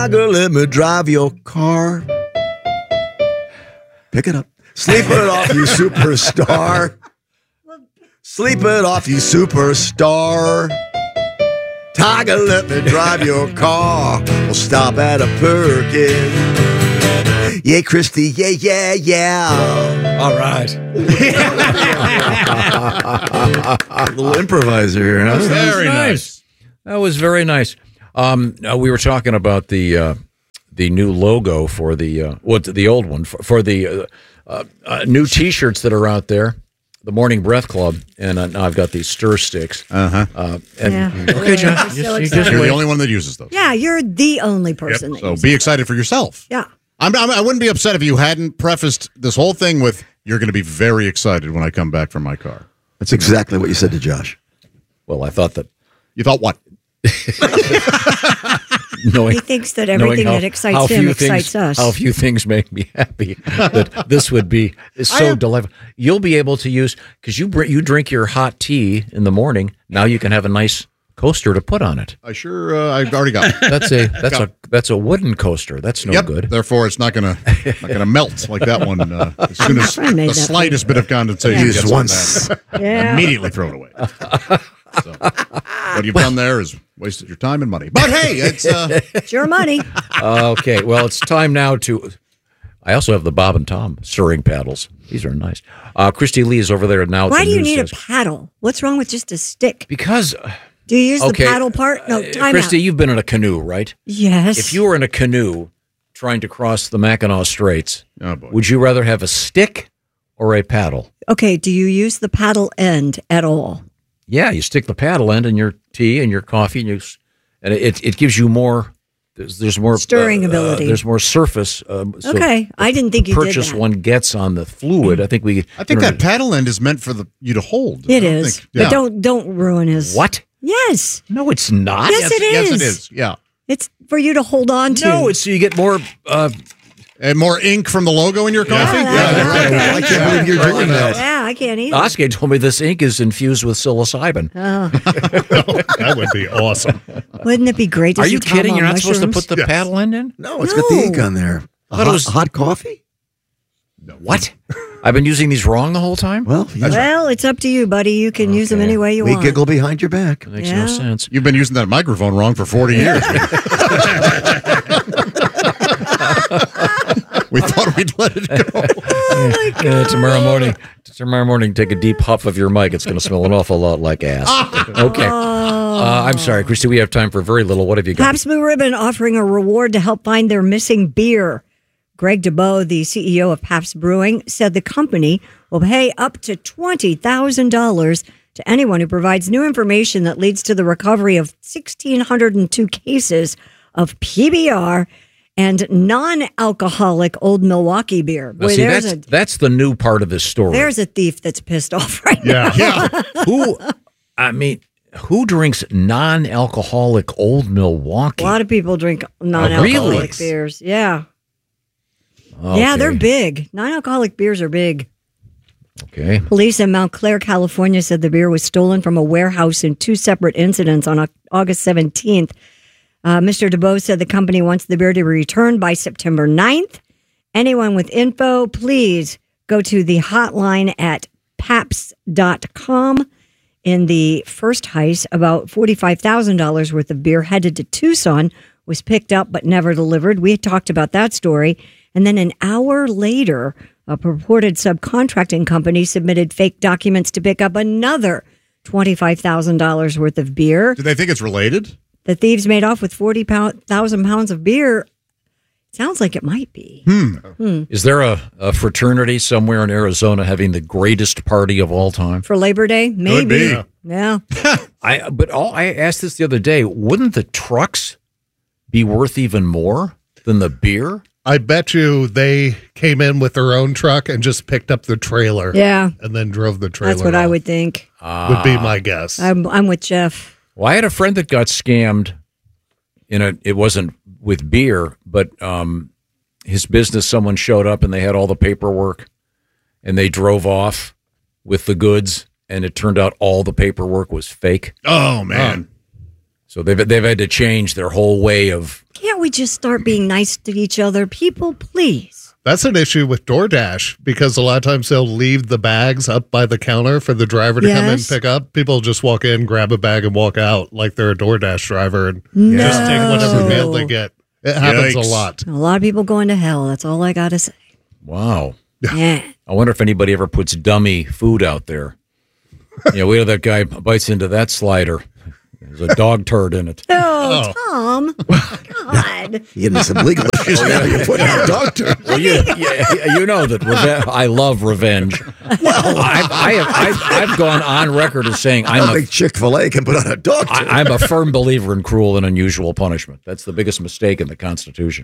Let me drive your car. Pick it up. Sleep it off, you superstar. Sleep it off, you superstar. Tiger, let me drive your car. We'll stop at a Perkins. Yeah, Christy, yeah. All right. A little improviser here, huh? Very nice. That was very nice. We were talking about the new logo for the old one for the new T-shirts that are out there. The Morning Breath Club, and now I've got these stir sticks. Okay, John, you're the only one that uses those. Yeah, you're the only person. So be excited for yourself. Yeah. I wouldn't be upset if you hadn't prefaced this whole thing with, you're going to be very excited when I come back from my car. That's exactly what you said to Josh. Well, I thought that. You thought what? He thinks that everything that excites him excites us. How few things make me happy that this would be so delightful. You'll be able to use, because you drink your hot tea in the morning. Now you can have a nice coaster to put on it. I've already got it. That's a wooden coaster. That's no good. Therefore, it's not gonna melt like that one. As soon as the slightest bit of condensation gets once, immediately throw it away. So, what you've done there is wasted your time and money. But hey, it's your money. Okay, well, it's time now to. I also have the Bob and Tom stirring paddles. These are nice. Christy Lee is over there now. Why do you need a paddle? What's wrong with just a stick? Because. Do you use the paddle part? No, time Christy, out. you've been in a canoe, right? Yes. If you were in a canoe trying to cross the Mackinac Straits, would you rather have a stick or a paddle? Okay, do you use the paddle end at all? Yeah, you stick the paddle end in your tea and your coffee, and it gives you more. There's more stirring ability. There's more surface. Okay, I didn't think you did that. Purchase one gets on the fluid. I think that paddle end is meant for you to hold. It is, but don't ruin his. What? Yes. No, it's not. Yes, it is. Yes, it is. Yeah. It's for you to hold on to. No, it's so you get more. And more ink from the logo in your coffee? Yeah, I can't believe you're doing that. Yeah, I can't either. Oscar told me this ink is infused with psilocybin. Oh. That would be awesome. Wouldn't it be great to Are see you Tom kidding? on You're not mushrooms? supposed to put the paddle end in? No, it's got the ink on there. Hot coffee? No. What? I've been using these wrong the whole time? Well, it's up to you, buddy. You can use them any way you want. We giggle behind your back. It makes no sense. You've been using that microphone wrong for 40 years. We thought we'd let it go. Oh my God. Tomorrow morning, take a deep huff of your mic. It's going to smell an awful lot like ass. Okay. I'm sorry, Christy. We have time for very little. What have you got? Pabst Blue Ribbon offering a reward to help find their missing beer. Greg DeBoe, the CEO of Pabst Brewing, said the company will pay up to $20,000 to anyone who provides new information that leads to the recovery of 1,602 cases of PBR and non-alcoholic Old Milwaukee beer. Boy, that's the new part of this story. There's a thief that's pissed off right now. Yeah. Who drinks non-alcoholic Old Milwaukee? A lot of people drink non-alcoholic beers. Yeah. Okay. Yeah, they're big. Non-alcoholic beers are big. Okay. Police in Montclair, California said the beer was stolen from a warehouse in two separate incidents on August 17th. Mr. DeBoe said the company wants the beer to be returned by September 9th. Anyone with info, please go to the hotline at paps.com. In the first heist, about $45,000 worth of beer headed to Tucson was picked up but never delivered. We had talked about that story. And then an hour later, a purported subcontracting company submitted fake documents to pick up another $25,000 worth of beer. Do they think it's related? The thieves made off with 40,000 pounds of beer. Sounds like it might be. Is there a fraternity somewhere in Arizona having the greatest party of all time? For Labor Day? Maybe. Could be. Yeah. I asked this the other day. Wouldn't the trucks be worth even more than the beer? I bet you they came in with their own truck and just picked up the trailer. Yeah. And then drove the trailer. That's what I would think. Would be my guess. I'm with Jeff. Well, I had a friend that got scammed. It wasn't with beer, but his business, someone showed up and they had all the paperwork and they drove off with the goods and it turned out all the paperwork was fake. Oh, man. So they've had to change their whole way of Can't we just start being nice to each other? People, please. That's an issue with DoorDash because a lot of times they'll leave the bags up by the counter for the driver to come in and pick up. People just walk in, grab a bag, and walk out like they're a DoorDash driver and just take whatever mail they get. It happens a lot. A lot of people going to hell. That's all I got to say. Wow. Yeah. I wonder if anybody ever puts dummy food out there. We know that guy bites into that slider. There's a dog turd in it. Oh, Tom. God. You're getting some legal issues now. You're putting out dog turd. Well, you know that I love revenge. Well, I've gone on record as saying I don't think Chick-fil-A can put on a dog turd. I'm a firm believer in cruel and unusual punishment. That's the biggest mistake in the Constitution.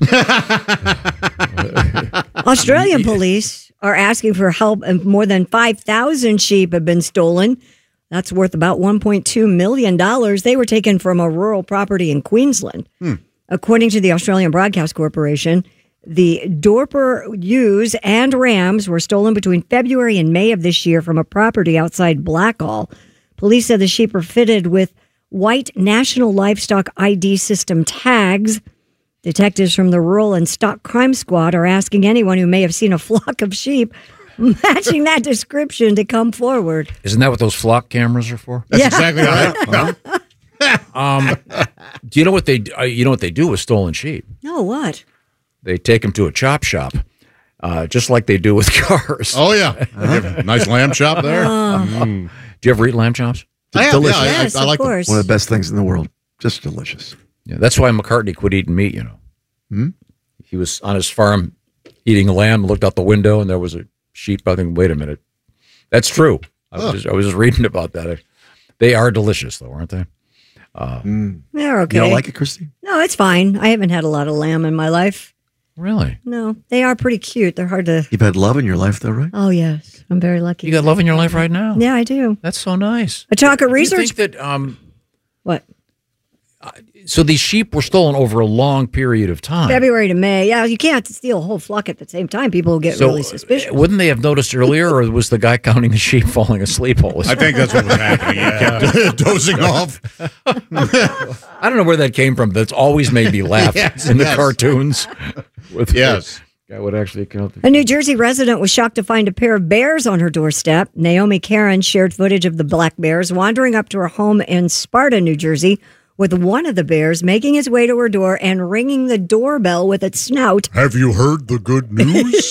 Australian police are asking for help, and more than 5,000 sheep have been stolen. That's worth about $1.2 million. They were taken from a rural property in Queensland. According to the Australian Broadcast Corporation, the Dorper ewes and rams were stolen between February and May of this year from a property outside Blackall. Police said the sheep were fitted with white National Livestock ID system tags. Detectives from the Rural and Stock Crime Squad are asking anyone who may have seen a flock of sheep matching that description to come forward. Isn't that what those flock cameras are for? That's exactly right. Do you know what they do with stolen sheep? No, what? They take them to a chop shop, just like they do with cars. Oh yeah, nice lamb chop there. Do you ever eat lamb chops? Delicious. Yes, I like of course. One of the best things in the world. Just delicious. Yeah, that's why McCartney quit eating meat. He was on his farm eating lamb, looked out the window, and there was a sheep. I think, wait a minute, that's true. I was just reading about that. They are delicious, though, aren't they? They're okay. You don't like it, Christy? No, it's fine. I haven't had a lot of lamb in my life. Really? No, they are pretty cute. They're hard to... You've had love in your life, though, right? Oh, yes. I'm very lucky. You got love in your life right now? Yeah, I do. That's so nice. A chocolate research... Do you think that... What? So these sheep were stolen over a long period of time. February to May. Yeah, you can't steal a whole flock at the same time. People will get really suspicious. Wouldn't they have noticed earlier, or was the guy counting the sheep falling asleep all this time? I think that's what was happening. Yeah, dozing off. I don't know where that came from. That's always made me laugh in the cartoons. Guy would actually count A New Jersey resident was shocked to find a pair of bears on her doorstep. Naomi Karen shared footage of the black bears wandering up to her home in Sparta, New Jersey, with one of the bears making his way to her door and ringing the doorbell with its snout. Have you heard the good news?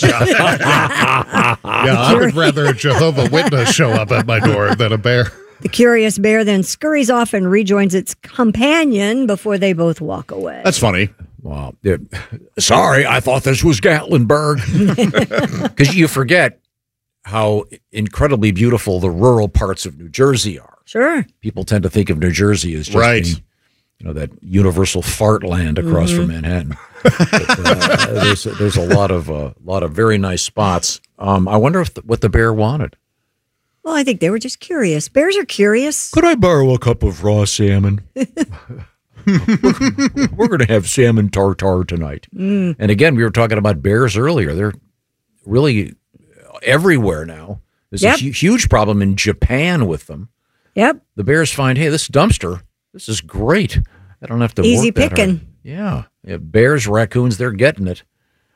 I would rather a Jehovah's Witness show up at my door than a bear. The curious bear then scurries off and rejoins its companion before they both walk away. That's funny. Wow. Yeah. Sorry, I thought this was Gatlinburg. Because you forget how incredibly beautiful the rural parts of New Jersey are. Sure. People tend to think of New Jersey as just being, that universal fart land across from Manhattan. But, there's a lot of very nice spots. I wonder what the bear wanted. Well, I think they were just curious. Bears are curious. Could I borrow a cup of raw salmon? We're going to have salmon tartare tonight. And again, we were talking about bears earlier. They're really everywhere now. There's a huge problem in Japan with them. Yep. The bears find, hey, this dumpster, this is great. I don't have to easy work that picking. hard. Yeah. Bears, raccoons, they're getting it.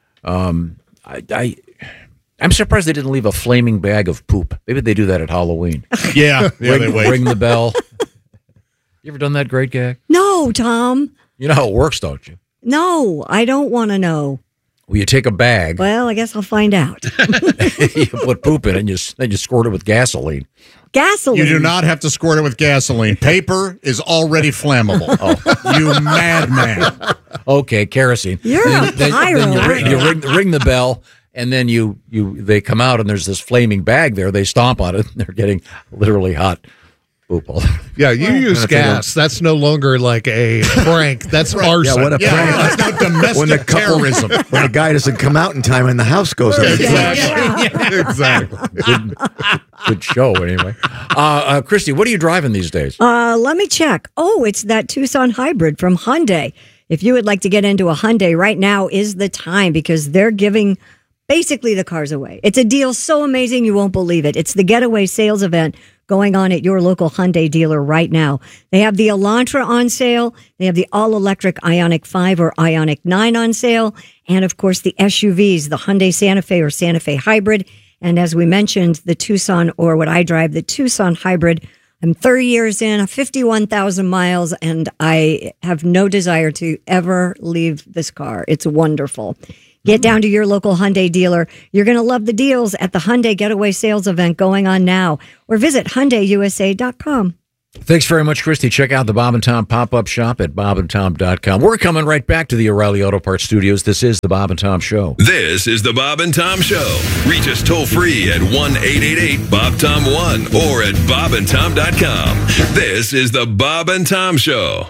I'm surprised they didn't leave a flaming bag of poop. Maybe they do that at Halloween. They wait. Ring the bell. You ever done that great gag? No, Tom. You know how it works, don't you? No, I don't want to know. Well, you take a bag. Well, I guess I'll find out. You put poop in it, and then you squirt it with gasoline. Gasoline? You do not have to squirt it with gasoline. Paper is already flammable. Oh, you madman. Okay, kerosene. You're a pyro. Then you ring the bell, and then they come out, and there's this flaming bag there. They stomp on it, and they're getting literally hot poop all over. Yeah, you use gas. That's no longer like a prank. That's arson. Yeah, what a prank. That's not domestic terrorism. When the guy doesn't come out in time and the house goes up. Exactly. Good show, anyway. Christy, what are you driving these days? Let me check. Oh, it's that Tucson hybrid from Hyundai. If you would like to get into a Hyundai, right now is the time because they're giving basically the cars away. It's a deal so amazing you won't believe it. It's the Getaway Sales Event going on at your local Hyundai dealer right now. They have the Elantra on sale. They have the all-electric Ioniq 5 or Ioniq 9 on sale. And, of course, the SUVs, the Hyundai Santa Fe or Santa Fe Hybrid. And as we mentioned, the Tucson, or what I drive, the Tucson Hybrid. I'm 30 years in, 51,000 miles, and I have no desire to ever leave this car. It's wonderful. Get down to your local Hyundai dealer. You're going to love the deals at the Hyundai Getaway Sales event going on now. Or visit HyundaiUSA.com. Thanks very much, Christy. Check out the Bob and Tom pop-up shop at bobandtom.com. We're coming right back to the O'Reilly Auto Parts studios. This is the Bob and Tom Show. This is the Bob and Tom Show. Reach us toll-free at 1-888-BOB-TOM-1 or at bobandtom.com. This is the Bob and Tom Show.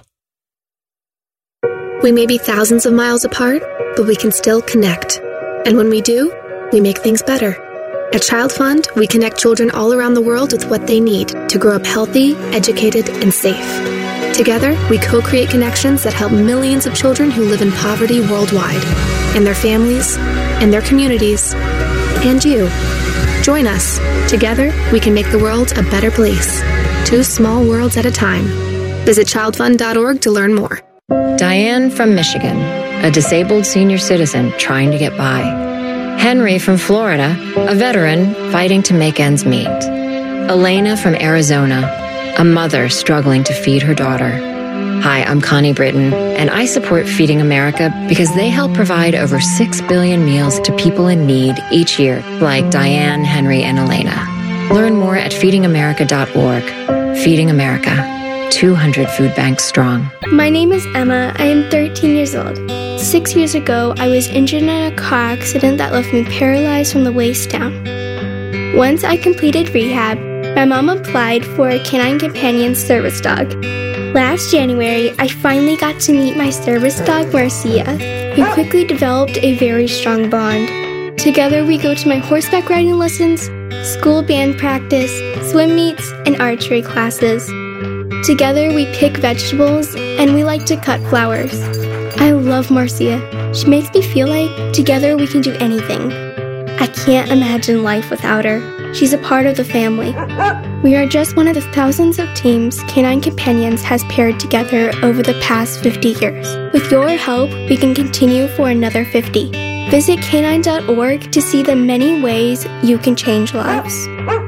We may be thousands of miles apart, but we can still connect. And when we do, we make things better. At Child Fund, we connect children all around the world with what they need to grow up healthy, educated, and safe. Together, we co-create connections that help millions of children who live in poverty worldwide, and their families, and their communities, and you. Join us. Together, we can make the world a better place. 2 small worlds at a time. Visit childfund.org to learn more. Diane from Michigan, a disabled senior citizen trying to get by. Henry from Florida, a veteran fighting to make ends meet. Elena from Arizona, a mother struggling to feed her daughter. Hi, I'm Connie Britton, and I support Feeding America because they help provide over 6 billion meals to people in need each year, like Diane, Henry, and Elena. Learn more at feedingamerica.org. Feeding America. 200 food banks strong. My name is Emma. I am 13 years old. 6 years ago, I was injured in a car accident that left me paralyzed from the waist down. Once I completed rehab, my mom applied for a Canine Companion service dog. Last January, I finally got to meet my service dog, Marcia, who quickly developed a very strong bond. Together, we go to my horseback riding lessons, school band practice, swim meets, and archery classes. Together, we pick vegetables, and we like to cut flowers. I love Marcia. She makes me feel like together we can do anything. I can't imagine life without her. She's a part of the family. We are just one of the thousands of teams Canine Companions has paired together over the past 50 years. With your help, we can continue for another 50. Visit canine.org to see the many ways you can change lives.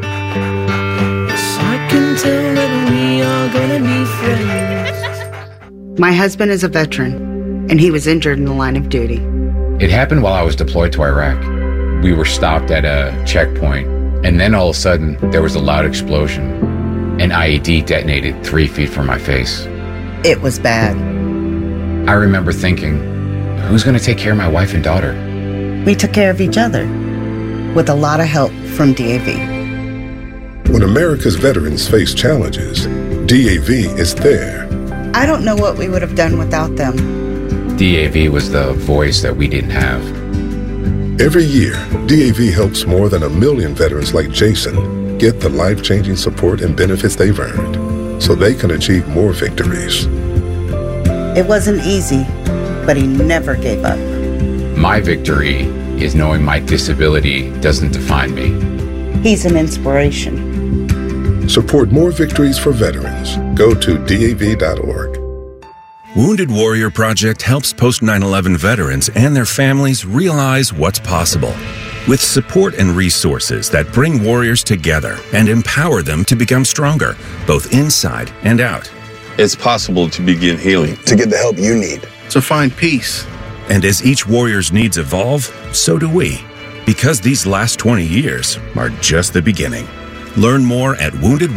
I can tell that we are gonna be friends. My husband is a veteran, and he was injured in the line of duty. It happened while I was deployed to Iraq. We were stopped at a checkpoint, and then all of a sudden, there was a loud explosion. An IED detonated 3 feet from my face. It was bad. I remember thinking, who's going to take care of my wife and daughter? We took care of each other, with a lot of help from DAV. When America's veterans face challenges, DAV is there. I don't know what we would have done without them. DAV was the voice that we didn't have. Every year, DAV helps more than 1 million veterans like Jason get the life-changing support and benefits they've earned so they can achieve more victories. It wasn't easy, but he never gave up. My victory is knowing my disability doesn't define me. He's an inspiration. Support more victories for veterans. Go to DAV.org. Wounded Warrior Project helps post-9/11 veterans and their families realize what's possible. With support and resources that bring warriors together and empower them to become stronger, both inside and out. It's possible to begin healing. To get the help you need. To find peace. And as each warrior's needs evolve, so do we. Because these last 20 years are just the beginning. Learn more at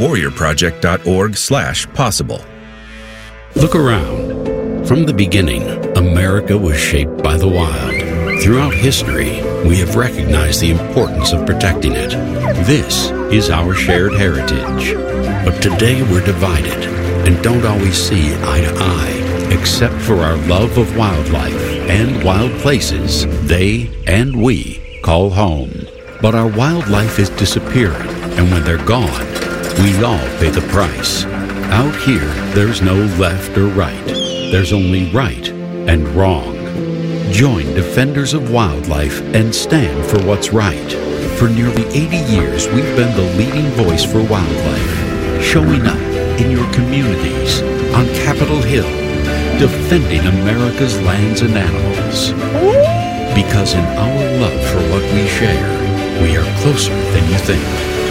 woundedwarriorproject.org/possible. Look around. From the beginning, America was shaped by the wild. Throughout history, we have recognized the importance of protecting it. This is our shared heritage. But today we're divided and don't always see eye to eye, except for our love of wildlife and wild places they and we call home. But our wildlife is disappearing, and when they're gone, we all pay the price. Out here, there's no left or right. There's only right and wrong. Join Defenders of Wildlife and stand for what's right. For nearly 80 years, we've been the leading voice for wildlife. showing up in your communities, on Capitol Hill, defending America's lands and animals. Because in our love for what we share, we are closer than you think.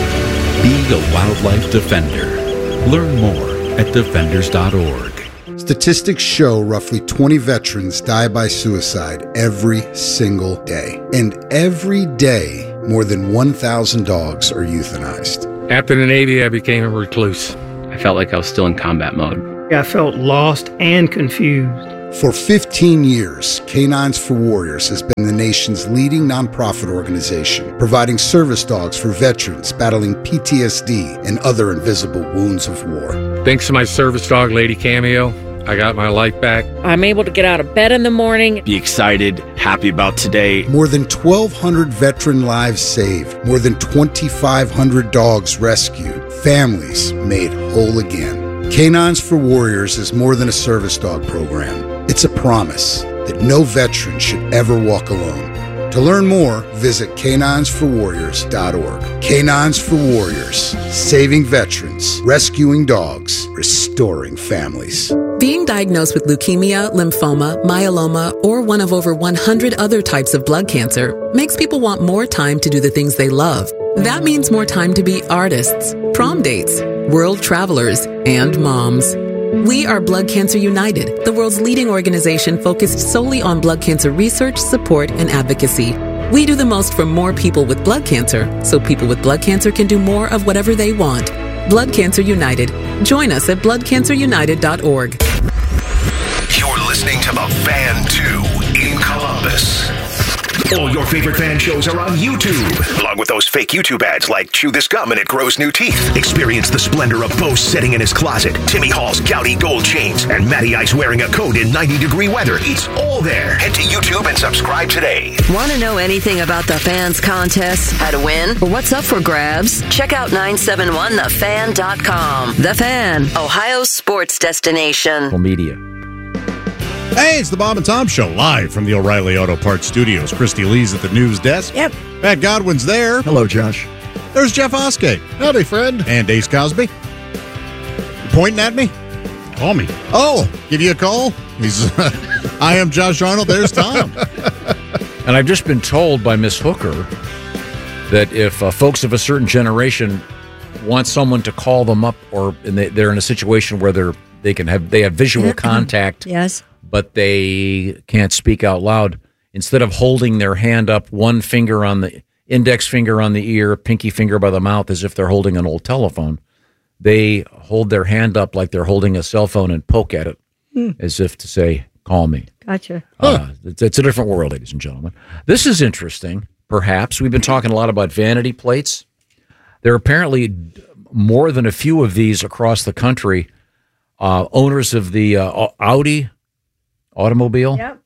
Be a wildlife defender. Learn more at defenders.org. Statistics show roughly 20 veterans die by suicide every single day. And every day, more than 1,000 dogs are euthanized. After the Navy, I became a recluse. I felt like I was still in combat mode. I felt lost and confused. For 15 years, Canines for Warriors has been the nation's leading nonprofit organization, providing service dogs for veterans battling PTSD and other invisible wounds of war. Thanks to my service dog, Lady Cameo, I got my life back. I'm able to get out of bed in the morning. Be excited, happy about today. More than 1,200 veteran lives saved. More than 2,500 dogs rescued. Families made whole again. Canines for Warriors is more than a service dog program. It's a promise that no veteran should ever walk alone. To learn more, visit caninesforwarriors.org. Canines for Warriors, saving veterans, rescuing dogs, restoring families. Being diagnosed with leukemia, lymphoma, myeloma, or one of over 100 other types of blood cancer makes people want more time to do the things they love. That means more time to be artists, prom dates, world travelers, and moms. We are Blood Cancer United, the world's leading organization focused solely on blood cancer research, support, and advocacy. We do the most for more people with blood cancer, so people with blood cancer can do more of whatever they want. Blood Cancer United. Join us at bloodcancerunited.org. You're listening to The Fan 2 in Columbus. All your favorite fan shows are on YouTube, along with those fake YouTube ads like Chew This Gum and It Grows New Teeth. Experience the splendor of Bo sitting in his closet, Timmy Hall's gouty gold chains, and Matty Ice wearing a coat in 90-degree weather. It's all there. Head to YouTube and subscribe today. Want to know anything about the Fans contest, how to win, or what's up for grabs? Check out 971thefan.com. The Fan, Ohio's sports destination. Media. Hey, it's the Bob and Tom Show, live from the O'Reilly Auto Parts Studios. Christy Lee's at the news desk. Yep. Pat Godwin's there. Hello, Josh. There's Jeff Oskey. Howdy, friend. And Ace Cosby. You pointing at me? Call me. Oh, give you a call? He's. I am Josh Arnold. There's Tom. And I've just been told by Miss Hooker that if folks of a certain generation want someone to call them up, or they're in a situation where they have visual contact. Yes. But they can't speak out loud. Instead of holding their hand up, one finger on the index finger on the ear, pinky finger by the mouth, as if they're holding an old telephone, they hold their hand up like they're holding a cell phone and poke at it, as if to say, call me. Gotcha. It's a different world, ladies and gentlemen. This is interesting, perhaps. We've been talking a lot about vanity plates. There are apparently more than a few of these across the country. Owners of the Audi automobile, yep.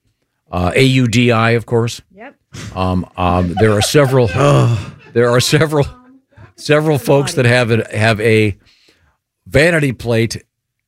AUDI, of course. Yep. There are several. There are several folks that have a vanity plate,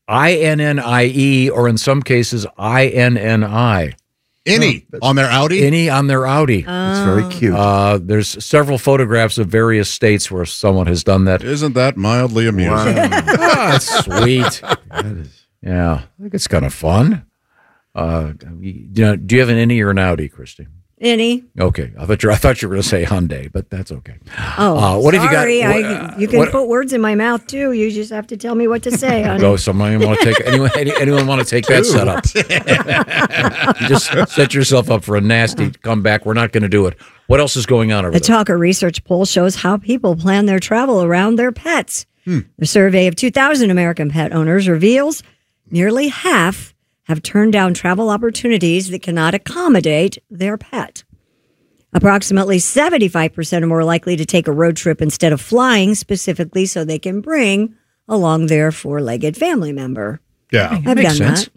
INNIE, or in some cases INNI. Any on their Audi? Any on their Audi. It's very cute. There's several photographs of various states where someone has done that. Isn't that mildly amusing? Wow. Sweet. Yeah, I think it's kind of fun. Do you have an Innie or an Audi, Christy? Innie. Okay, I thought you were going to say Hyundai, but that's okay. Oh, what sorry. Have you got? You can put words in my mouth too. You just have to tell me what to say. Honey. Go. Someone want to take anyone want to take that setup? You just set yourself up for a nasty comeback. We're not going to do it. What else is going on over there? The Talker research poll shows how people plan their travel around their pets. The survey of 2,000 American pet owners reveals nearly half have turned down travel opportunities that cannot accommodate their pet. Approximately 75% are more likely to take a road trip instead of flying, specifically so they can bring along their four-legged family member. Yeah, I've makes done sense. that.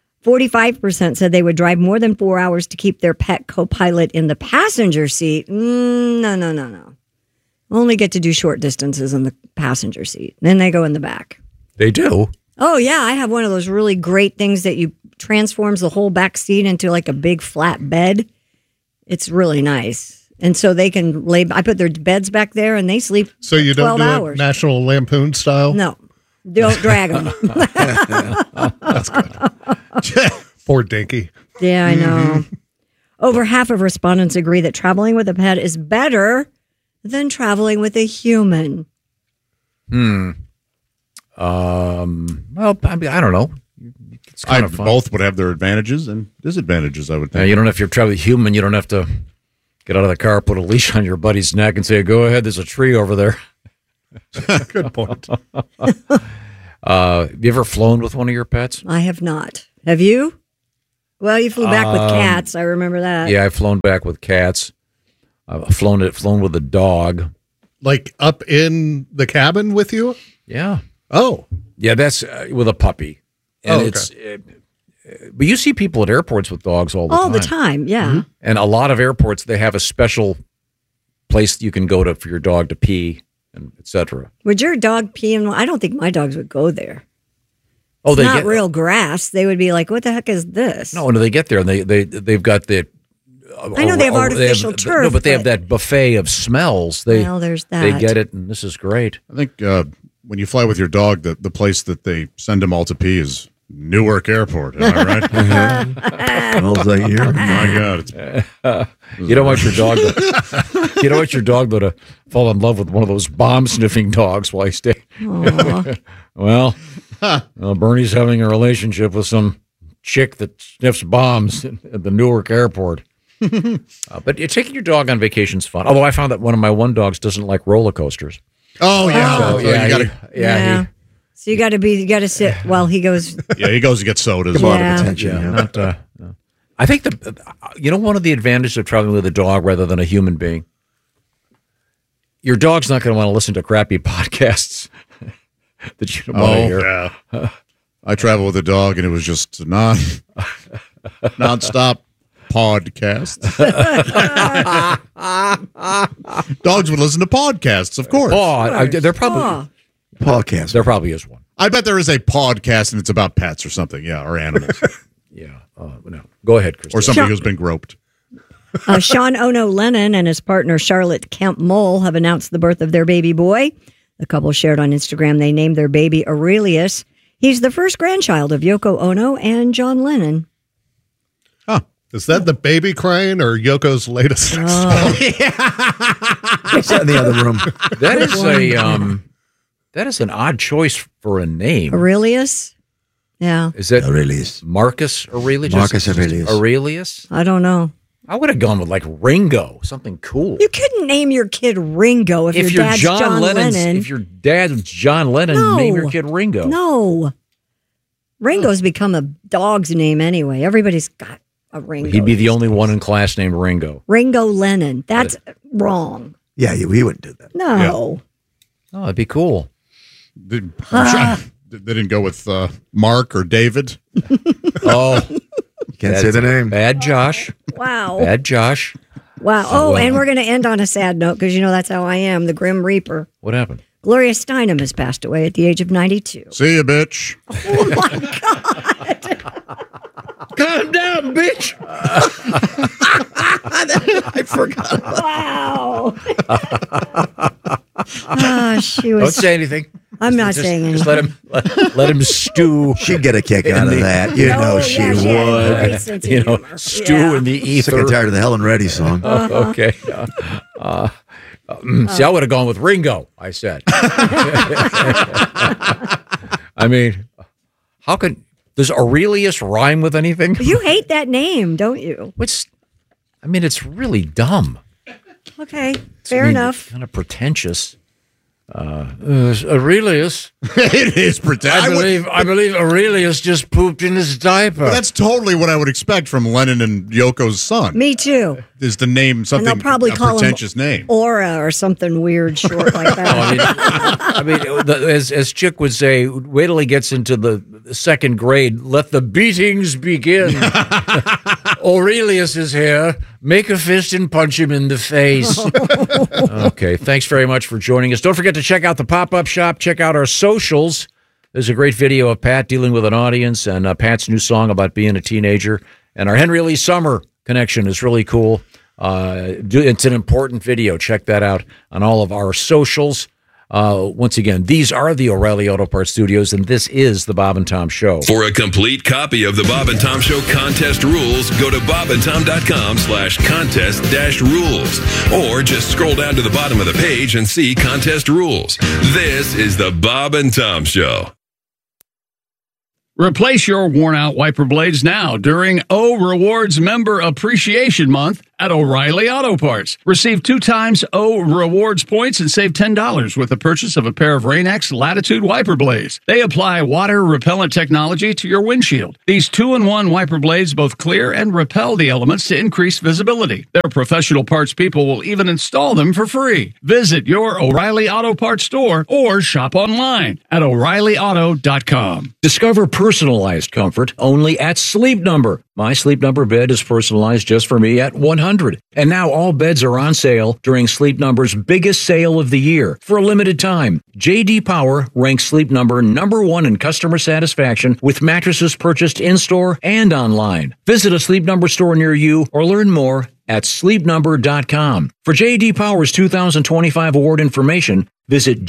45% said they would drive more than 4 hours to keep their pet co-pilot in the passenger seat. No. Only get to do short distances in the passenger seat. Then they go in the back. They do? Oh, yeah. I have one of those really great things that you transforms the whole back seat into like a big flat bed. It's really nice. And so they can lay. I put their beds back there, and they sleep. So you don't 12 do hours. it National Lampoon style? No, don't drag them. That's good. Poor Dinky. Yeah, I know. Over half of respondents agree that traveling with a pet is better than traveling with a human. Well, I mean, I don't know. It's kind of fun. Both would have their advantages and disadvantages, I would think. You don't have, if you're traveling human, you don't have to get out of the car, put a leash on your buddy's neck and say, go ahead, there's a tree over there. Good point. Have you ever flown with one of your pets? I have not. Have you? Well, you flew back with cats. I remember that. Yeah, I've flown back with cats. I've flown with a dog. Like up in the cabin with you? Yeah. Oh. Yeah, that's with a puppy. And okay. But you see people at airports with dogs all the time. All the time, yeah. Mm-hmm. And a lot of airports, they have a special place you can go to for your dog to pee, and et cetera. Would your dog pee in? I don't think my dogs would go there. Oh, it's not real grass. They would be like, "What the heck is this?" No, they get there and they've got the. I know they have artificial turf. No, but they have that buffet of smells. Well, there's that. They get it, and this is great. I think when you fly with your dog, the place that they send them all to pee is Newark Airport. Am I right? Smells like you. Oh my God! You don't want your dog. You don't want your dog to fall in love with one of those bomb sniffing dogs while you stay. Well, Bernie's having a relationship with some chick that sniffs bombs at the Newark Airport. But taking your dog on vacation is fun. Although I found that one of my dogs doesn't like roller coasters. Oh yeah, So, So you got to sit while he goes. Yeah, he goes to get sodas. A lot of attention. Yeah, I think one of the advantages of traveling with a dog rather than a human being, your dog's not going to want to listen to crappy podcasts that you don't want to hear. Yeah. I travel with a dog, and it was just nonstop podcasts. Dogs would listen to podcasts, of course. They're probably podcasts. There probably is one. I bet there is a podcast, and it's about pets or something. Yeah, or animals. Yeah. No. Go ahead, Chris. Or somebody who's been groped. Sean Ono Lennon and his partner Charlotte Kemp Mole have announced the birth of their baby boy. The couple shared on Instagram they named their baby Aurelius. He's the first grandchild of Yoko Ono and John Lennon. Huh. Is that the baby crying or Yoko's latest sex song? It's in the other room. That is an odd choice for a name. Aurelius? Yeah. Is that Aurelius? Marcus Aurelius? Marcus Aurelius. Aurelius? I don't know. I would have gone with like Ringo, something cool. You couldn't name your kid Ringo if your dad's John Lennon. If your dad's John Lennon, name your kid Ringo. No. Ringo's become a dog's name anyway. Everybody's got a Ringo. He'd be the only one in class named Ringo. Ringo Lennon. That's wrong. Yeah, we wouldn't do that. No. Yeah. Oh, it'd be cool. They didn't go with Mark or David. Can't say the name. Bad Josh. Wow. Bad Josh. Wow. Oh, and we're going to end on a sad note because that's how I am, the Grim Reaper. What happened? Gloria Steinem has passed away at the age of 92. See ya, bitch. Oh, my God. Calm down, bitch. I forgot. Wow. She was. Don't say anything. I'm not saying anything. Just let him stew. She'd get a kick out of that. You know she would. Stew in the ether. Sick and tired of the Helen Reddy song. Okay. See, I would have gone with Ringo, I said. I mean, does Aurelius rhyme with anything? You hate that name, don't you? It's really dumb. Okay, fair enough. Kind of pretentious. Aurelius. It is pretentious. I believe Aurelius just pooped in his diaper. Well, that's totally what I would expect from Lennon and Yoko's son. Me too. Is the name something? And they'll probably call pretentious him name. Aura or something weird short like that. As Chick would say, wait till he gets into the second grade. Let the beatings begin. Aurelius is here. Make a fist and punch him in the face. Okay, thanks very much for joining us. Don't forget to check out the pop-up shop. Check out our socials. There's a great video of Pat dealing with an audience and Pat's new song about being a teenager. And our Henry Lee Summer connection is really cool. It's an important video. Check that out on all of our socials. Once again, these are the O'Reilly Auto Parts Studios, and this is the Bob and Tom Show. For a complete copy of the Bob and Tom Show contest rules, go to bobandtom.com/contest-rules, or just scroll down to the bottom of the page and see contest rules. This is the Bob and Tom Show. Replace your worn-out wiper blades now during O Rewards Member Appreciation Month at O'Reilly Auto Parts. Receive 2 times O Rewards points and save $10 with the purchase of a pair of Rain-X Latitude wiper blades. They apply water-repellent technology to your windshield. These 2-in-1 wiper blades both clear and repel the elements to increase visibility. Their professional parts people will even install them for free. Visit your O'Reilly Auto Parts store or shop online at O'ReillyAuto.com. Discover personalized comfort only at Sleep Number. My Sleep Number bed is personalized just for me at $100. And now all beds are on sale during Sleep Number's biggest sale of the year. For a limited time, J.D. Power ranks Sleep Number #1 in customer satisfaction with mattresses purchased in-store and online. Visit a Sleep Number store near you or learn more at sleepnumber.com. For J.D. Power's 2025 award information, visit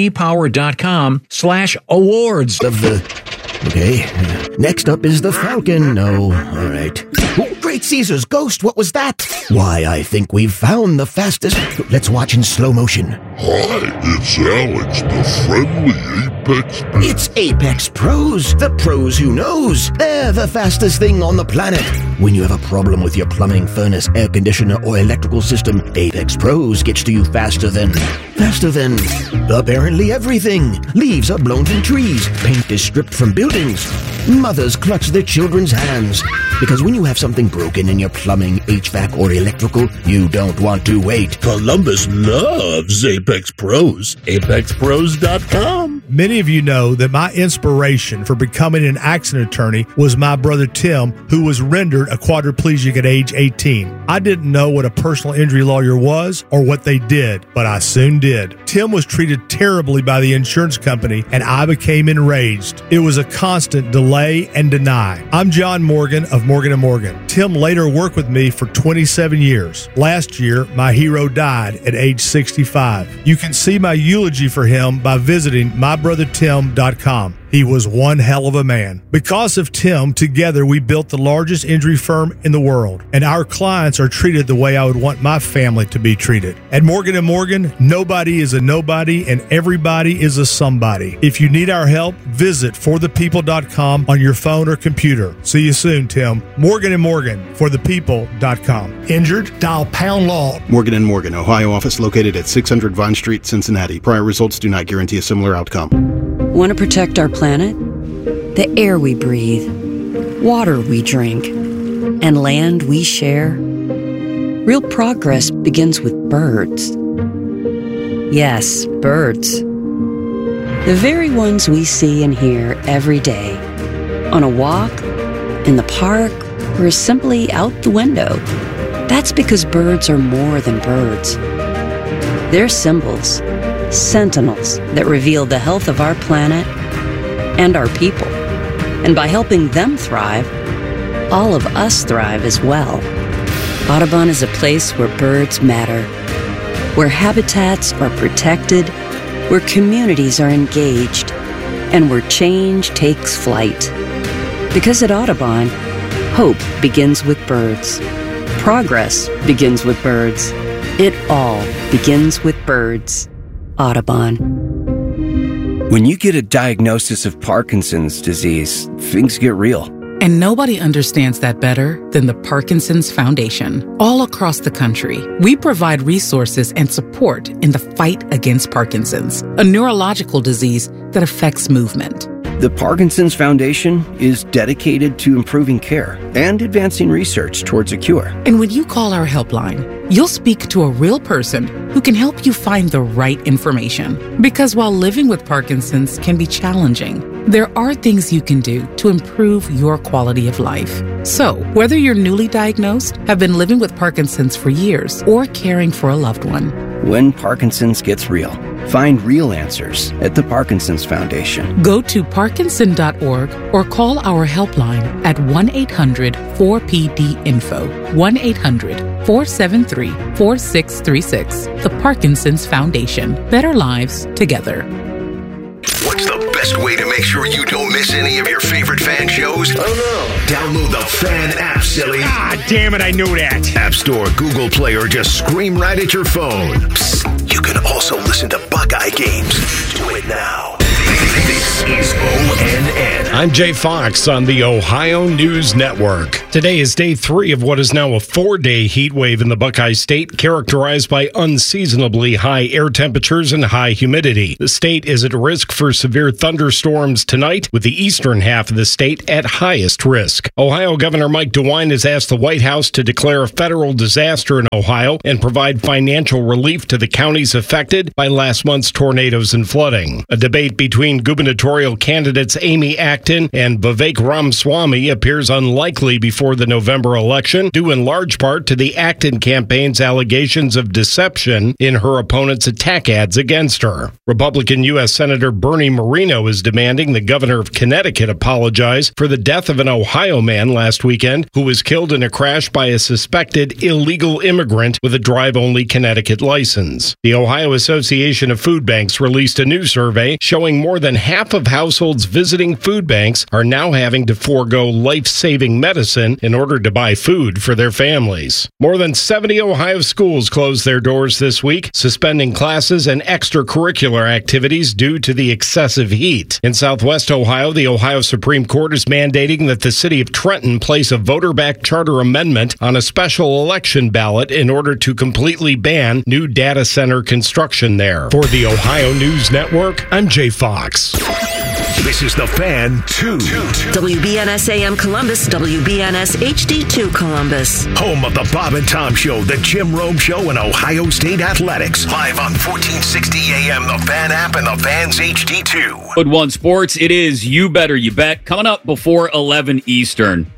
jdpower.com/awards. Okay, next up is the Falcon. No, all right. Oh, Great Caesar's ghost, what was that? Why, I think we've found the fastest. Let's watch in slow motion. Hi, it's Alex, the friendly Apex Pro. It's Apex Pros, the pros who knows. They're the fastest thing on the planet. When you have a problem with your plumbing, furnace, air conditioner, or electrical system, Apex Pros gets to you faster than apparently everything. Leaves are blown from trees. Paint is stripped from buildings. Mothers clutch their children's hands. Because when you have something broken in your plumbing, HVAC, or electrical, you don't want to wait. Columbus loves Apex Pros. ApexPros.com. Many of you know that my inspiration for becoming an accident attorney was my brother Tim, who was rendered a quadriplegic at age 18. I didn't know what a personal injury lawyer was or what they did, but I soon did. Tim was treated terribly by the insurance company, and I became enraged. It was a constant delay and deny. I'm John Morgan of Morgan & Morgan. Tim later worked with me for 27 years. Last year, my hero died at age 65. You can see my eulogy for him by visiting mybrothertim.com. He was one hell of a man. Because of Tim, together we built the largest injury firm in the world, and our clients are treated the way I would want my family to be treated. At Morgan & Morgan, nobody is a nobody and everybody is a somebody. If you need our help, visit forthepeople.com on your phone or computer. See you soon, Tim. Morgan & Morgan, forthepeople.com. Injured? Dial pound law. Morgan & Morgan, Ohio office located at 600 Vine Street, Cincinnati. Prior results do not guarantee a similar outcome. Want to protect our planet? The air we breathe, water we drink, and land we share? Real progress begins with birds. Yes, birds. The very ones we see and hear every day. On a walk, in the park, or simply out the window. That's because birds are more than birds. They're symbols. Sentinels that reveal the health of our planet and our people. And by helping them thrive, all of us thrive as well. Audubon is a place where birds matter, where habitats are protected, where communities are engaged, and where change takes flight. Because at Audubon, hope begins with birds. Progress begins with birds. It all begins with birds. Audubon. When you get a diagnosis of Parkinson's disease, things get real. And nobody understands that better than the Parkinson's Foundation. All across the country, we provide resources and support in the fight against Parkinson's, a neurological disease that affects movement. The Parkinson's Foundation is dedicated to improving care and advancing research towards a cure. And when you call our helpline, you'll speak to a real person who can help you find the right information. Because while living with Parkinson's can be challenging, there are things you can do to improve your quality of life. So, whether you're newly diagnosed, have been living with Parkinson's for years, or caring for a loved one, when Parkinson's gets real. Find real answers at the Parkinson's Foundation. Go to Parkinson.org or call our helpline at 1-800-4PD-INFO. 1-800-473-4636. The Parkinson's Foundation. Better lives together. What's the best way to make sure you don't miss any of your favorite fan shows? Oh no. Download the Fan app, silly. Ah, damn it, I knew that. App Store, Google Play, or just scream right at your phone. Psst, you can also listen to Buckeye games. Do it now. This is ONN. I'm Jay Fox on the Ohio News Network. Today is day 3 of what is now a 4-day heat wave in the Buckeye State, characterized by unseasonably high air temperatures and high humidity. The state is at risk for severe thunderstorms tonight, with the eastern half of the state at highest risk. Ohio Governor Mike DeWine has asked the White House to declare a federal disaster in Ohio and provide financial relief to the counties affected by last month's tornadoes and flooding. A debate between gubernatorial candidates Amy Acton and Vivek Ramaswamy appears unlikely before the November election, due in large part to the Acton campaign's allegations of deception in her opponent's attack ads against her. Republican U.S. Senator Bernie Moreno is demanding the governor of Connecticut apologize for the death of an Ohio man last weekend who was killed in a crash by a suspected illegal immigrant with a drive-only Connecticut license. The Ohio Association of Food Banks released a new survey showing more than half of households visiting food banks are now having to forego life-saving medicine in order to buy food for their families. More than 70 Ohio schools closed their doors this week, suspending classes and extracurricular activities due to the excessive heat. In Southwest Ohio, the Ohio Supreme Court is mandating that the city of Trenton place a voter-backed charter amendment on a special election ballot in order to completely ban new data center construction there. For the Ohio News Network, I'm Jay Fox. This is the Fan 2. WBNS AM Columbus, WBNS HD2 Columbus. Home of the Bob and Tom Show, the Jim Rome Show, and Ohio State Athletics. Live on 1460 AM, the Fan app, and the Fans HD2. Wood One Sports, it is You Better You Bet. Coming up before 11 Eastern.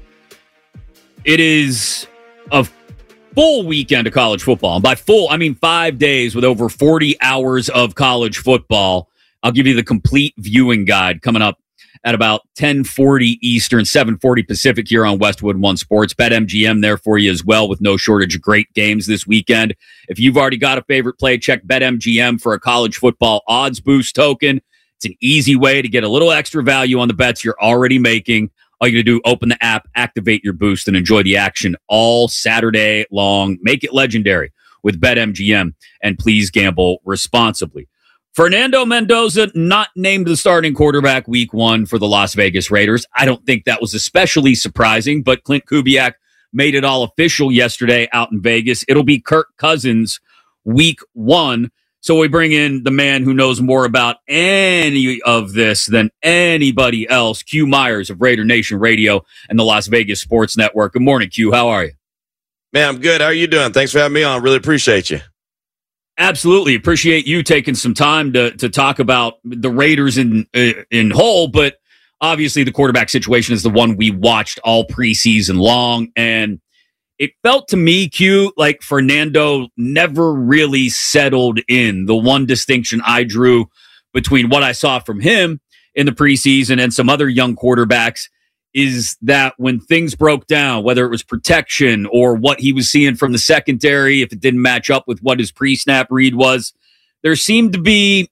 It is a full weekend of college football. And by full, I mean 5 days with over 40 hours of college football. I'll give you the complete viewing guide coming up at about 10:40 Eastern, 7:40 Pacific here on Westwood One Sports. BetMGM there for you as well, with no shortage of great games this weekend. If you've already got a favorite play, check BetMGM for a college football odds boost token. It's an easy way to get a little extra value on the bets you're already making. All you got to do, open the app, activate your boost, and enjoy the action all Saturday long. Make it legendary with BetMGM, and please gamble responsibly. Fernando Mendoza not named the starting quarterback week 1 for the Las Vegas Raiders. I don't think that was especially surprising, but Clint Kubiak made it all official yesterday out in Vegas. It'll be Kirk Cousins week 1. So we bring in the man who knows more about any of this than anybody else, Q Myers of Raider Nation Radio and the Las Vegas Sports Network. Good morning, Q. How are you? Man, I'm good. How are you doing? Thanks for having me on. Really appreciate you. Absolutely. Appreciate you taking some time to talk about the Raiders in whole, but obviously the quarterback situation is the one we watched all preseason long, and it felt to me, Q, like Fernando never really settled in. The one distinction I drew between what I saw from him in the preseason and some other young quarterbacks is that when things broke down, whether it was protection or what he was seeing from the secondary, if it didn't match up with what his pre-snap read was, there seemed to be,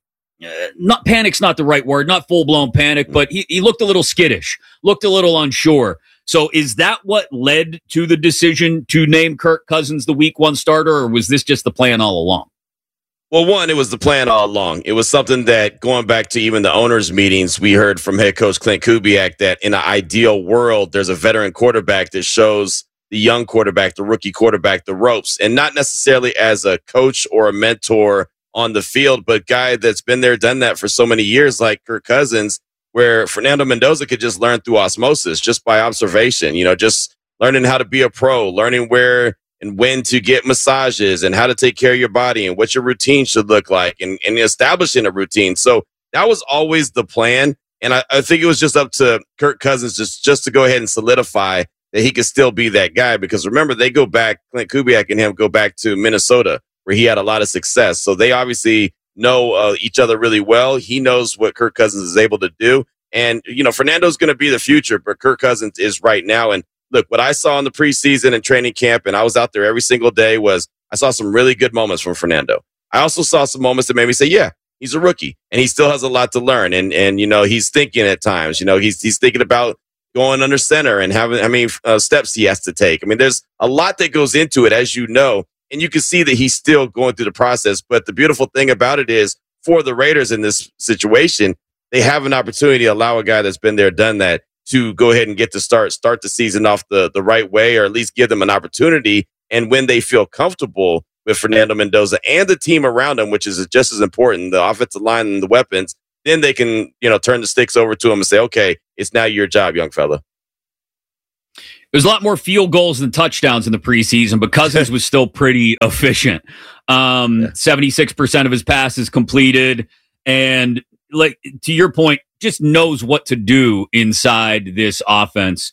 not panic's not the right word, not full-blown panic, but he looked a little skittish, looked a little unsure. So is that what led to the decision to name Kirk Cousins the week 1 starter, or was this just the plan all along? Well, one, it was the plan all along. It was something that, going back to even the owners' meetings, we heard from head coach Clint Kubiak that in an ideal world, there's a veteran quarterback that shows the young quarterback, the rookie quarterback, the ropes, and not necessarily as a coach or a mentor on the field, but guy that's been there, done that for so many years, like Kirk Cousins, where Fernando Mendoza could just learn through osmosis, just by observation, just learning how to be a pro, learning where and when to get massages and how to take care of your body and what your routine should look like and establishing a routine. So that was always the plan. And I think it was just up to Kirk Cousins just to go ahead and solidify that he could still be that guy. Because remember, they go back, Clint Kubiak and him go back to Minnesota, where he had a lot of success. So they obviously know each other really well. He knows what Kirk Cousins is able to do. And, Fernando's going to be the future, but Kirk Cousins is right now. And look, what I saw in the preseason and training camp, and I was out there every single day, was I saw some really good moments from Fernando. I also saw some moments that made me say, yeah, he's a rookie and he still has a lot to learn. And he's thinking at times, he's thinking about going under center and having, steps he has to take. There's a lot that goes into it, as you know, and you can see that he's still going through the process. But the beautiful thing about it is for the Raiders in this situation, they have an opportunity to allow a guy that's been there, done that, to go ahead and get to start the season off the right way, or at least give them an opportunity. And when they feel comfortable with Fernando Mendoza and the team around him, which is just as important, the offensive line and the weapons, then they can, turn the sticks over to him and say, okay, it's now your job, young fella. There's a lot more field goals than touchdowns in the preseason, but Cousins was still pretty efficient. 76% of his passes completed. And like to your point, just knows what to do inside this offense.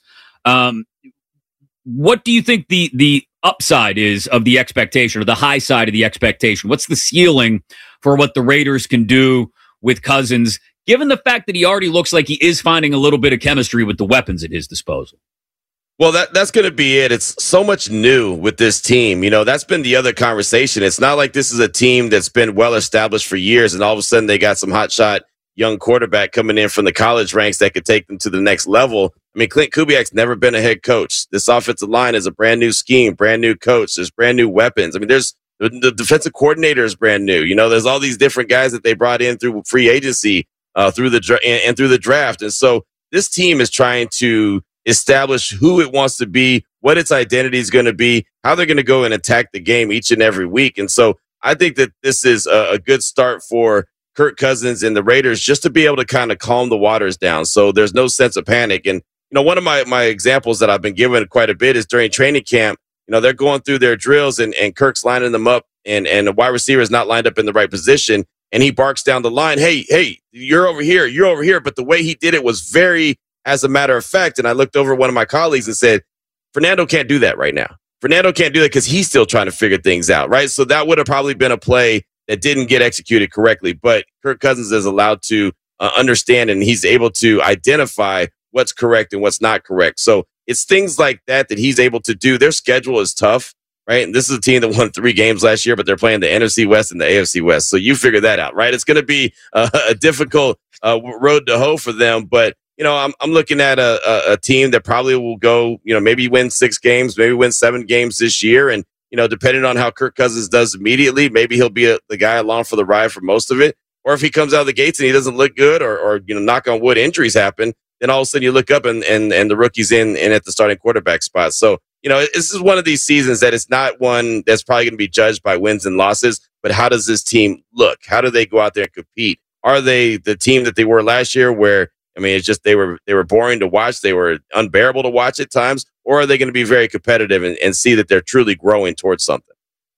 What do you think the upside is of the expectation, or the high side of the expectation? What's the ceiling for what the Raiders can do with Cousins, given the fact that he already looks like he is finding a little bit of chemistry with the weapons at his disposal? Well, that's going to be it. It's so much new with this team. That's been the other conversation. It's not like this is a team that's been well established for years, and all of a sudden they got some hotshot young quarterback coming in from the college ranks that could take them to the next level. Clint Kubiak's never been a head coach. This offensive line is a brand new scheme, brand new coach. There's brand new weapons. There's the defensive coordinator is brand new. There's all these different guys that they brought in through free agency, through the draft. And so this team is trying to establish who it wants to be, what its identity is going to be, how they're going to go and attack the game each and every week. And so I think that this is a good start for Kirk Cousins and the Raiders, just to be able to kind of calm the waters down, so there's no sense of panic. And one of my examples that I've been given quite a bit is during training camp. They're going through their drills and Kirk's lining them up, and the wide receiver is not lined up in the right position, and he barks down the line, hey, you're over here. But the way he did it was very, as a matter of fact. And I looked over at one of my colleagues and said, Fernando can't do that right now. Fernando can't do that because he's still trying to figure things out, right? So that would have probably been a play that didn't get executed correctly. But Kirk Cousins is allowed to understand, and he's able to identify what's correct and what's not correct. So it's things like that he's able to do. Their schedule is tough, right? And this is a team that won 3 games last year, but they're playing the NFC West and the AFC West. So you figure that out, right? It's going to be a difficult road to hoe for them. But, I'm looking at a team that probably will go, maybe win 6 games, maybe win 7 games this year. And, depending on how Kirk Cousins does immediately, maybe he'll be the guy along for the ride for most of it. Or if he comes out of the gates and he doesn't look good, or knock on wood, injuries happen, then all of a sudden you look up and the rookie's in at the starting quarterback spot. So, this is one of these seasons that it's not one that's probably going to be judged by wins and losses, but how does this team look? How do they go out there and compete? Are they the team that they were last year, where it's just they were boring to watch, they were unbearable to watch at times, or are they going to be very competitive and see that they're truly growing towards something?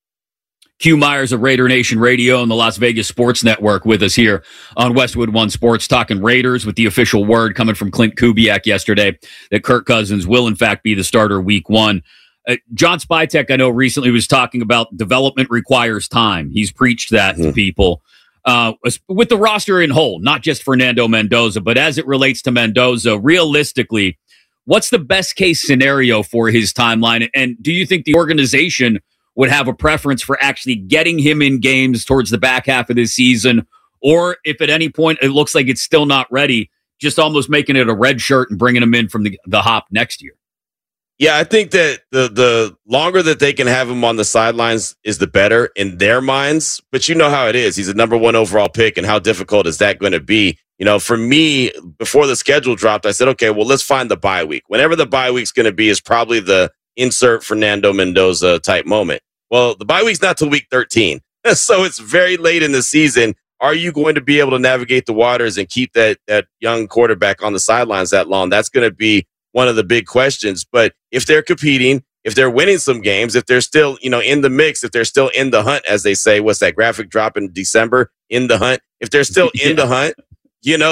Q Myers of Raider Nation Radio and the Las Vegas Sports Network with us here on Westwood One Sports, talking Raiders, with the official word coming from Clint Kubiak yesterday that Kirk Cousins will in fact be the starter week 1. John Spytek, I know, recently was talking about development requires time. He's preached that to people. With the roster in whole, not just Fernando Mendoza, but as it relates to Mendoza, realistically, what's the best case scenario for his timeline? And do you think the organization would have a preference for actually getting him in games towards the back half of this season? Or if at any point it looks like it's still not ready, just almost making it a red shirt and bringing him in from the hop next year? Yeah, I think that the longer that they can have him on the sidelines is the better in their minds. But you know how it is. He's a number 1 overall pick, and how difficult is that going to be? For me, before the schedule dropped, I said, okay, well, let's find the bye week. Whenever the bye week's going to be is probably the insert Fernando Mendoza type moment. Well, the bye week's not till week 13. So it's very late in the season. Are you going to be able to navigate the waters and keep that young quarterback on the sidelines that long? That's going to be one of the big questions. But if they're competing, if they're winning some games, if they're still, in the mix, if they're still in the hunt, as they say, what's that graphic drop in December? In the hunt. If they're still in the hunt,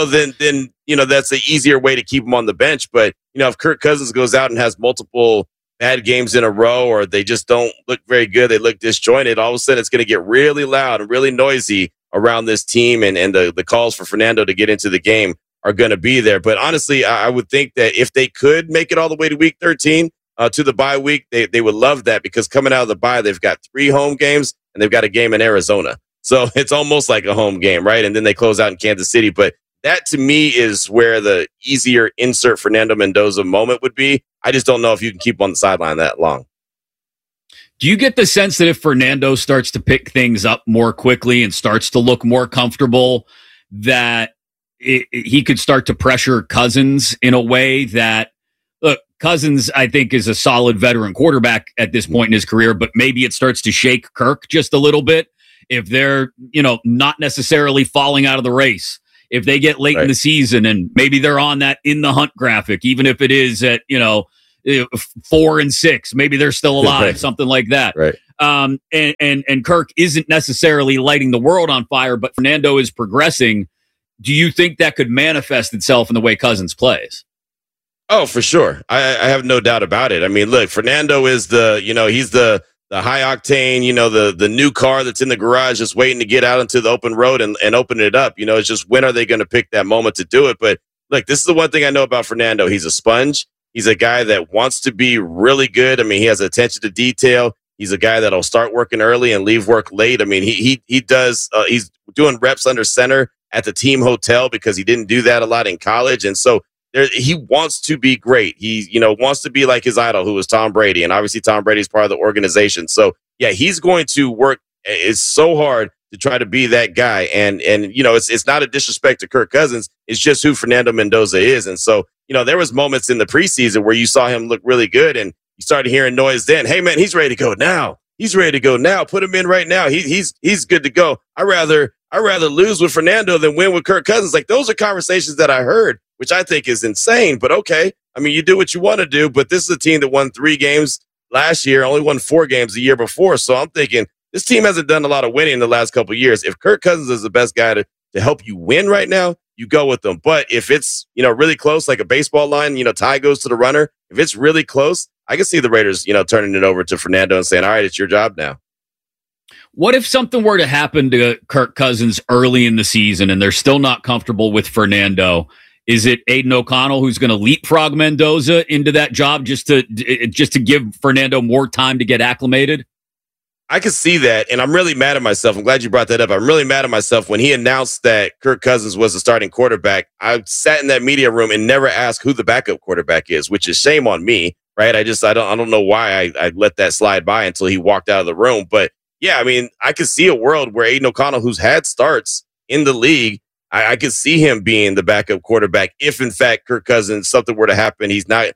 then that's the easier way to keep them on the bench. But, if Kirk Cousins goes out and has multiple bad games in a row, or they just don't look very good, they look disjointed, all of a sudden it's going to get really loud and really noisy around this team, and the calls for Fernando to get into the game are going to be there. But honestly, I would think that if they could make it all the way to week 13, to the bye week, they would love that, because coming out of the bye, they've got 3 home games and they've got a game in Arizona. So it's almost like a home game, right? And then they close out in Kansas City. But that, to me, is where the easier insert Fernando Mendoza moment would be. I just don't know if you can keep on the sideline that long. Do you get the sense that if Fernando starts to pick things up more quickly and starts to look more comfortable, that he could start to pressure Cousins in a way that, look, Cousins, I think, is a solid veteran quarterback at this point in his career, but maybe it starts to shake Kirk just a little bit if they're, not necessarily falling out of the race. If they get late in the season and maybe they're on that in the hunt graphic, even if it is at, 4-6, maybe they're still alive, something like that. Right. And Kirk isn't necessarily lighting the world on fire, but Fernando is progressing. Do you think that could manifest itself in the way Cousins plays? Oh, for sure. I have no doubt about it. I mean, look, Fernando is he's the high octane, the new car that's in the garage just waiting to get out into the open road and open it up. It's just, when are they going to pick that moment to do it? But look, this is the one thing I know about Fernando. He's a sponge. He's a guy that wants to be really good. I mean, he has attention to detail. He's a guy that'll start working early and leave work late. I mean, he does, he's doing reps under center at the team hotel because he didn't do that a lot in college. And so he wants to be great. He, wants to be like his idol, who was Tom Brady. And obviously Tom Brady's part of the organization. So yeah, he's going to work. It's so hard to try to be that guy. And it's not a disrespect to Kirk Cousins. It's just who Fernando Mendoza is. And so, there was moments in the preseason where you saw him look really good and you started hearing noise then. Hey man, he's ready to go now. He's ready to go now. Put him in right now. He's good to go. I'd rather lose with Fernando than win with Kirk Cousins. Like, those are conversations that I heard, which I think is insane, but okay. I mean, you do what you want to do, but this is a team that won 3 games last year, only won 4 games the year before. So I'm thinking this team hasn't done a lot of winning in the last couple of years. If Kirk Cousins is the best guy to help you win right now, you go with them. But if it's, really close, like a baseball line, tie goes to the runner. If it's really close, I can see the Raiders, turning it over to Fernando and saying, all right, it's your job now. What if something were to happen to Kirk Cousins early in the season and they're still not comfortable with Fernando? Is it Aiden O'Connell who's going to leapfrog Mendoza into that job just to give Fernando more time to get acclimated? I can see that, and I'm really mad at myself. I'm glad you brought that up. I'm really mad at myself when he announced that Kirk Cousins was the starting quarterback. I sat in that media room and never asked who the backup quarterback is, which is shame on me, right? I don't know why I let that slide by until he walked out of the room. But yeah, I mean, I could see a world where Aiden O'Connell, who's had starts in the league, I could see him being the backup quarterback if, in fact, Kirk Cousins, something were to happen. He's not,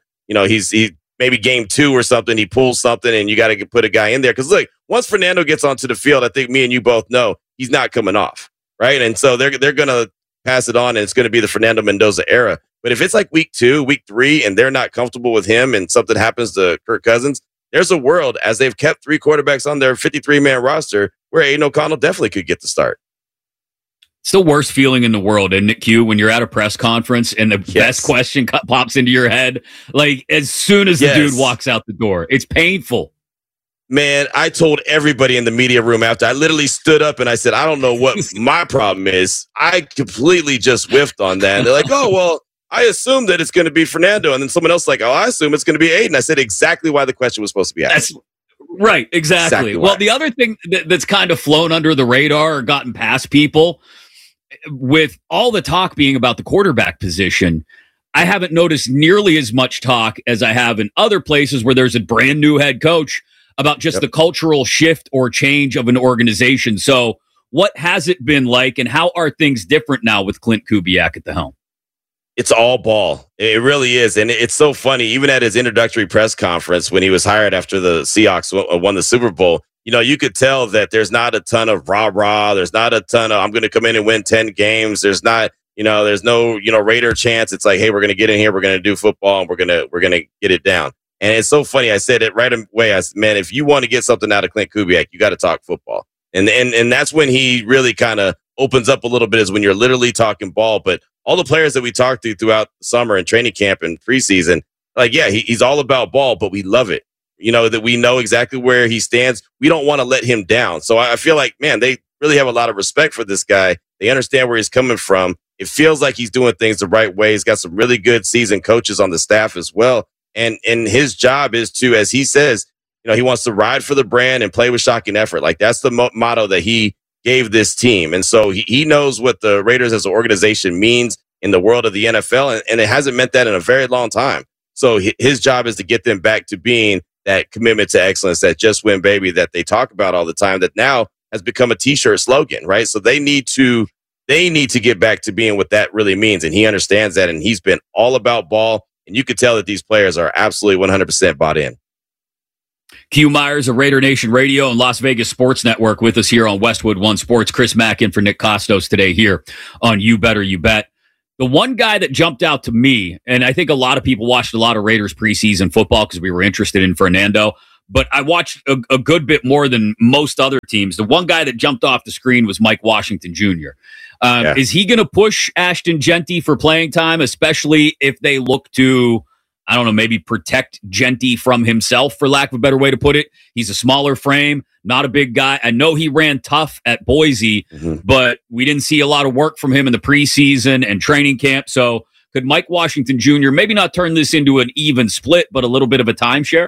he maybe game 2 or something, he pulls something and you got to put a guy in there. Because look, once Fernando gets onto the field, I think me and you both know he's not coming off, right? And so they're going to pass it on, and it's going to be the Fernando Mendoza era. But if it's like week 2, week 3, and they're not comfortable with him and something happens to Kirk Cousins, there's a world, as they've kept 3 quarterbacks on their 53-man roster, where Aiden O'Connell definitely could get the start. It's the worst feeling in the world, isn't it, Q, when you're at a press conference and the best question pops into your head, like as soon as the dude walks out the door. It's painful. Man, I told everybody in the media room after. I literally stood up and I said, I don't know what my problem is. I completely just whiffed on that. And they're like, oh, well, I assume that it's going to be Fernando. And then someone else like, oh, I assume it's going to be Aiden. I said exactly why the question was supposed to be asked. Right, exactly. Well, the other thing that's kind of flown under the radar or gotten past people, with all the talk being about the quarterback position, I haven't noticed nearly as much talk as I have in other places where there's a brand new head coach about just the cultural shift or change of an organization. So what has it been like, and how are things different now with Clint Kubiak at the helm? It's all ball. It really is. And it's so funny. Even at his introductory press conference, when he was hired after the Seahawks won the Super Bowl, you could tell that there's not a ton of rah-rah. There's not a ton of, I'm going to come in and win 10 games. There's not, there's no, Raider chance. It's like, hey, we're going to get in here. We're going to do football, and we're going to get it down. And it's so funny. I said it right away. I said, man, if you want to get something out of Clint Kubiak, you got to talk football. And that's when he really kind of opens up a little bit, is when you're literally talking ball. But all the players that we talked to throughout the summer and training camp and preseason, like, yeah, he's all about ball, but we love it. that we know exactly where he stands. We don't want to let him down. So I feel like, man, they really have a lot of respect for this guy. They understand where he's coming from. It feels like he's doing things the right way. He's got some really good seasoned coaches on the staff as well. And his job is to, as he says, he wants to ride for the brand and play with shocking effort. Like that's the motto that he gave this team. And so he knows what the Raiders as an organization means in the world of the NFL. And it hasn't meant that in a very long time. So his job is to get them back to being that commitment to excellence, that just win baby that they talk about all the time, that now has become a t-shirt slogan, right? So they need to get back to being what that really means. And he understands that. And he's been all about ball. And you could tell that these players are absolutely 100% bought in. Q Myers of Raider Nation Radio and Las Vegas Sports Network with us here on Westwood One Sports. Chris Mack in for Nick Costos today here on You Better You Bet. The one guy that jumped out to me, and I think a lot of people watched a lot of Raiders preseason football because we were interested in Fernando, but I watched a good bit more than most other teams. The one guy that jumped off the screen was Mike Washington Jr. Is he going to push Ashton Jeanty for playing time, especially if they look to, I don't know, maybe protect Jeanty from himself, for lack of a better way to put it? He's a smaller frame, not a big guy. I know he ran tough at Boise, but we didn't see a lot of work from him in the preseason and training camp. So could Mike Washington Jr. maybe not turn this into an even split, but a little bit of a timeshare?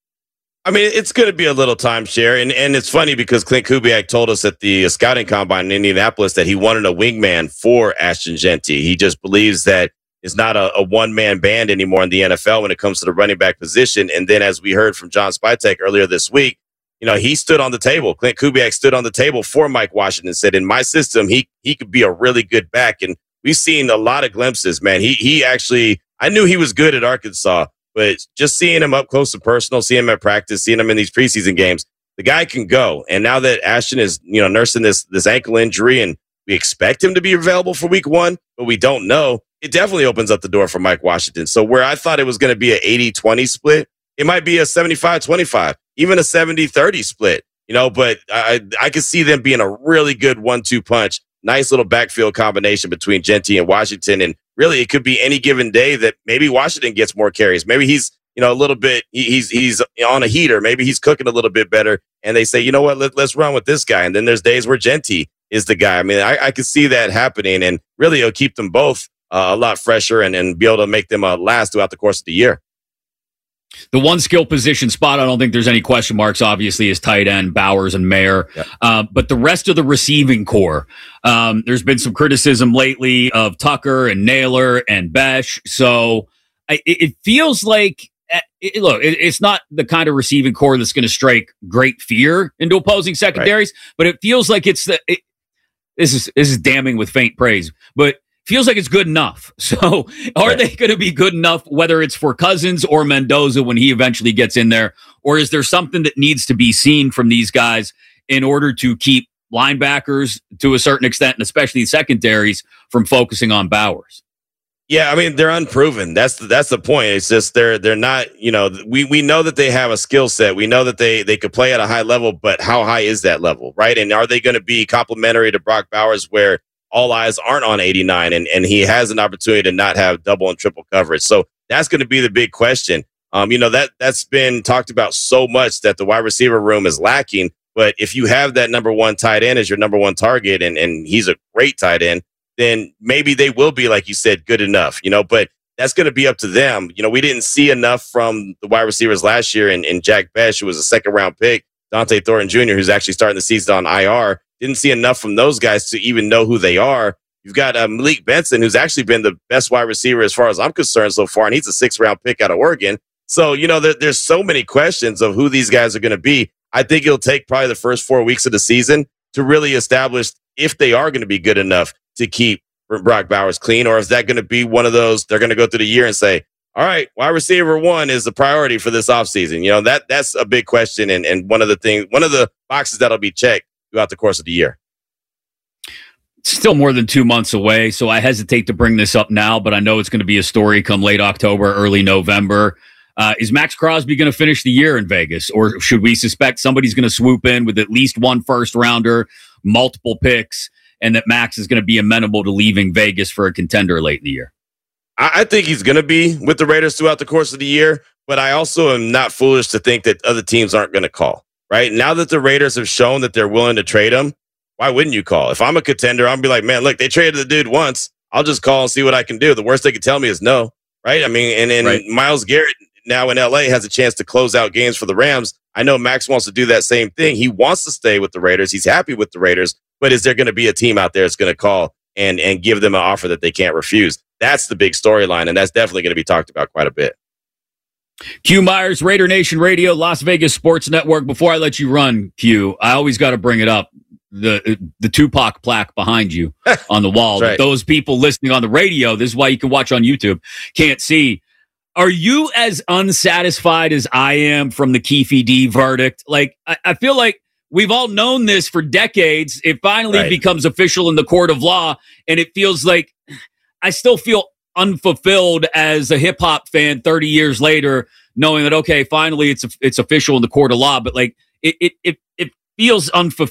I mean, it's going to be a little timeshare. And it's funny because Clint Kubiak told us at the scouting combine in Indianapolis that he wanted a wingman for Ashton Jeanty. He just believes that it's not a one-man band anymore in the NFL when it comes to the running back position. And then as we heard from John Spytek earlier this week, he stood on the table. Clint Kubiak stood on the table for Mike Washington and said, in my system, he could be a really good back. And we've seen a lot of glimpses, man. He actually, I knew he was good at Arkansas, but just seeing him up close and personal, seeing him at practice, seeing him in these preseason games, the guy can go. And now that Ashton is, nursing this ankle injury and we expect him to be available for week 1, but we don't know, it definitely opens up the door for Mike Washington. So where I thought it was going to be an 80-20 split, it might be a 75-25, even a 70-30 split, but I could see them being a really good 1-2 punch, nice little backfield combination between Jeanty and Washington. And really, it could be any given day that maybe Washington gets more carries. Maybe he's, a little bit, he's on a heater. Maybe he's cooking a little bit better. And they say, you know what, let's run with this guy. And then there's days where Jeanty is the guy. I mean, I could see that happening. And really, it'll keep them both a lot fresher and be able to make them last throughout the course of the year. The one skill position spot, I don't think there's any question marks, obviously, is tight end, Bowers and Mayer. Yep. But the rest of the receiving core, there's been some criticism lately of Tucker and Naylor and Besh. So it feels like, it's not the kind of receiving core that's going to strike great fear into opposing secondaries, but it feels like this is damning with faint praise, but feels like it's good enough. So are they going to be good enough, whether it's for Cousins or Mendoza when he eventually gets in there? Or is there something that needs to be seen from these guys in order to keep linebackers to a certain extent, and especially secondaries, from focusing on Bowers? Yeah, I mean, they're unproven. That's the point. It's just they're not, we know that they have a skill set. We know that they could play at a high level, but how high is that level, right? And are they going to be complementary to Brock Bowers where all eyes aren't on 89 and he has an opportunity to not have double and triple coverage? So that's going to be the big question. That's been talked about so much that the wide receiver room is lacking. But if you have that number one tight end as your number one target and he's a great tight end, then maybe they will be, like you said, good enough, but that's going to be up to them. We didn't see enough from the wide receivers last year in Jack Besh, who was a second-round pick, Dante Thornton Jr., who's actually starting the season on IR. Didn't see enough from those guys to even know who they are. You've got Malik Benson, who's actually been the best wide receiver as far as I'm concerned so far, and he's a 6th-round pick out of Oregon. So, there's so many questions of who these guys are going to be. I think it'll take probably the first 4 weeks of the season to really establish if they are going to be good enough to keep Brock Bowers clean, or is that going to be one of those they're going to go through the year and say, all right, wide receiver 1 is the priority for this offseason. That's a big question and one of the boxes that'll be checked throughout the course of the year. Still more than 2 months away, so I hesitate to bring this up now, but I know it's going to be a story come late October, early November. Is Max Crosby going to finish the year in Vegas, or should we suspect somebody's going to swoop in with at least one first-rounder, multiple picks, and that Max is going to be amenable to leaving Vegas for a contender late in the year? I think he's going to be with the Raiders throughout the course of the year, but I also am not foolish to think that other teams aren't going to call, right? Now that the Raiders have shown that they're willing to trade him, why wouldn't you call? If I'm a contender, I'll be like, man, look, they traded the dude once. I'll just call and see what I can do. The worst they could tell me is no, right? I mean, and right. Myles Garrett now in LA has a chance to close out games for the Rams. I know Max wants to do that same thing. He wants to stay with the Raiders. He's happy with the Raiders, but is there going to be a team out there that's going to call and give them an offer that they can't refuse? That's the big storyline, and that's definitely going to be talked about quite a bit. Q Myers, Raider Nation Radio, Las Vegas Sports Network. Before I let you run, Q, I always got to bring it up. The Tupac plaque behind you on the wall. Right. That those people listening on the radio, this is why you can watch on YouTube, can't see. Are you as unsatisfied as I am from the Keefe D verdict? Like, I feel like we've all known this for decades. It finally becomes official in the court of law, and it feels like I still feel unfulfilled as a hip hop fan 30 years later, knowing that, okay, finally it's official in the court of law, but like it feels unfulfilled